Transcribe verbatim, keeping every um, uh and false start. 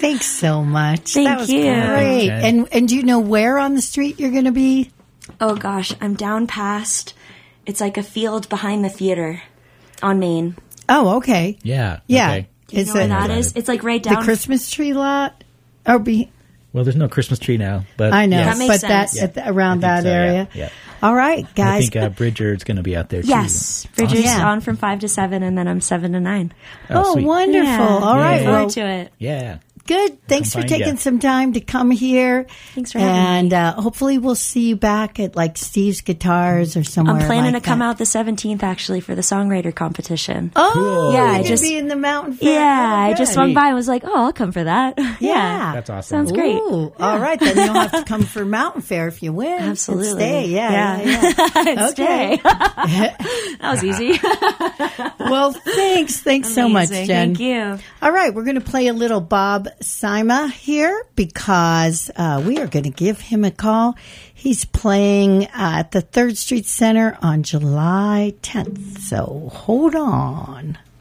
Thanks so much. Thank that was you. great. Thanks, Jen. and and do you know where on the street you're going to be? Oh gosh, I'm down past. It's like a field behind the theater on Main. Oh, okay. Yeah. Yeah. Okay. Do you Is know where it that Got is? it. It's like right the down. Christmas tree lot? Or be Well, there's no Christmas tree now, but I know, yes. That makes but that sense. at the, around I that think so, yeah, area. yeah. All right, I guys. think uh, Bridger's going to be out there too. Yes, Bridger's Yeah. on from five to seven, and then I'm seven to nine. Oh, oh, sweet. wonderful. Yeah. All right. Yeah. Forward Well, to it. Yeah. good. Thanks for find taking ya. some time to come here. Thanks for having and uh, hopefully we'll see you back at like Steve's Guitars or somewhere. I'm planning like to come that. out the seventeenth actually for the songwriter competition. Oh, Cool. Yeah, you're I gonna just- be in the mountain fair. Yeah, Oh, I good. just swung by and was like, oh, I'll come for that. Yeah. That's awesome. Sounds great. Ooh, all right, then you'll have to come for Mountain Fair if you win. And Absolutely. stay. Yeah, Yeah. yeah, yeah. And Okay. stay. That was easy. Well, thanks. Thanks so much, Amazing. Jen. Thank you. All right, we're going to play a little Bob Sima here because uh, we are going to give him a call. He's playing uh, at the Third Street Center on July tenth. So hold on.